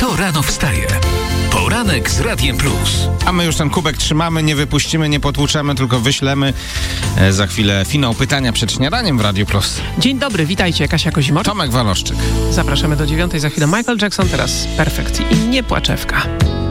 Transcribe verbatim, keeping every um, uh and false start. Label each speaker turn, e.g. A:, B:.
A: Kto rano wstaje? Poranek z Radiem Plus.
B: A my już ten kubek trzymamy, nie wypuścimy, nie potłuczemy, tylko wyślemy. E, za chwilę finał pytania przed śniadaniem w Radiu Plus.
C: Dzień dobry, witajcie, Kasia Kozimoczek.
B: Tomek Waloszczyk.
C: Zapraszamy do dziewiątej, za chwilę Michael Jackson, teraz Perfect i nie płaczewka.